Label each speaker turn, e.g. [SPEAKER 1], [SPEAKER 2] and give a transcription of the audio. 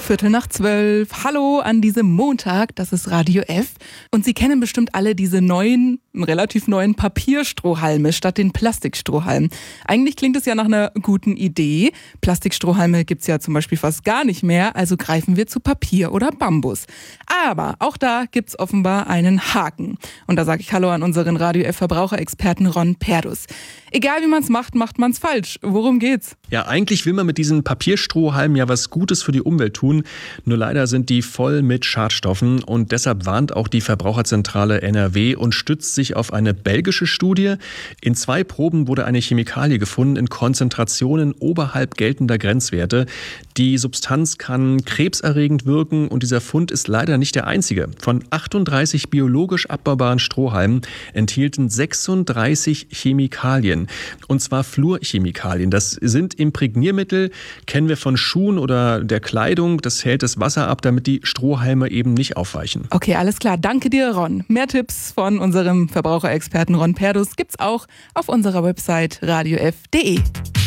[SPEAKER 1] 12:15. Hallo an diesem Montag, das ist Radio F. Und Sie kennen bestimmt alle diese relativ neuen Papierstrohhalme statt den Plastikstrohhalmen. Eigentlich klingt es ja nach einer guten Idee. Plastikstrohhalme gibt's ja zum Beispiel fast gar nicht mehr, also greifen wir zu Papier oder Bambus. Aber auch da gibt's offenbar einen Haken. Und da sage ich Hallo an unseren Radio F Verbraucherexperten Ron Perdus. Egal wie man's macht, macht man's falsch. Worum geht's?
[SPEAKER 2] Ja, eigentlich will man mit diesen Papierstrohhalmen ja was Gutes für die Umwelt tun. Nur leider sind die voll mit Schadstoffen und deshalb warnt auch die Verbraucherzentrale NRW und stützt sich auf eine belgische Studie. In 2 Proben wurde eine Chemikalie gefunden in Konzentrationen oberhalb geltender Grenzwerte. Die Substanz kann krebserregend wirken und dieser Fund ist leider nicht der einzige. Von 38 biologisch abbaubaren Strohhalmen enthielten 36 Chemikalien. Und zwar Fluorchemikalien. Das sind Imprägniermittel, kennen wir von Schuhen oder der Kleidung. Das hält das Wasser ab, damit die Strohhalme eben nicht aufweichen.
[SPEAKER 1] Okay, alles klar. Danke dir, Ron. Mehr Tipps von unserem Verbraucherexperten Ron Perdus gibt's auch auf unserer Website radiof.de.